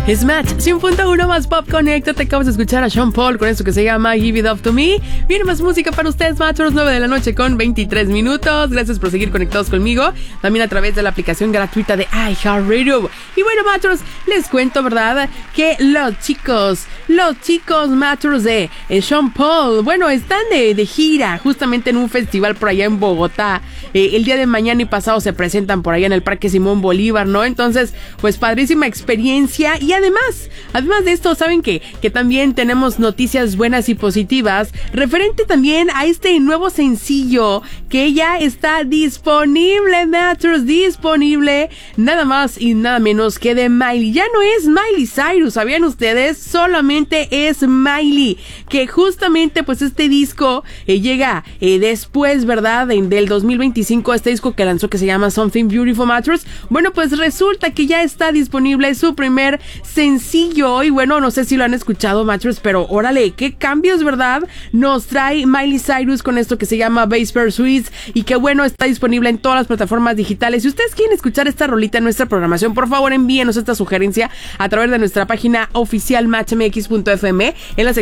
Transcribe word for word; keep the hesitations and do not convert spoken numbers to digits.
Smash cien punto uno más Pop Connecta. Te acabas de escuchar a Sean Paul con esto que se llama Give It Up To Me. Viene más música para ustedes, Matros, nueve de la noche con veintitrés minutos. Gracias por seguir conectados conmigo, también a través de la aplicación gratuita de iHeartRadio. Y bueno, Matros, les cuento, ¿verdad?, que los chicos, los chicos Matros de eh, Sean Paul, bueno, están de, de gira justamente en un festival por allá en Bogotá. Eh, el día de mañana y pasado se presentan por allá en el Parque Simón Bolívar, ¿no? Entonces, pues padrísima experiencia. Y además, además de esto, ¿saben qué? Que también tenemos noticias buenas y positivas referente también a este nuevo sencillo que ya está disponible, Matros, disponible nada más y nada menos que de Miley. Ya no es Miley Cyrus, ¿sabían ustedes? Solamente es Miley, que justamente pues este disco eh, llega eh, después, ¿verdad?, de, del dos mil veinticinco, este disco que lanzó que se llama Something Beautiful, Matros. Bueno, pues resulta que ya está disponible su primer sencillo y bueno, no sé si lo han escuchado, Matros, pero órale, qué cambios, ¿verdad?, nos trae Miley Cyrus con esto que se llama Bass Pursuits y que bueno, está disponible en todas las plataformas digitales. Si ustedes quieren escuchar esta rolita en nuestra programación, por favor envíenos esta sugerencia a través de nuestra página oficial match m x punto f m en la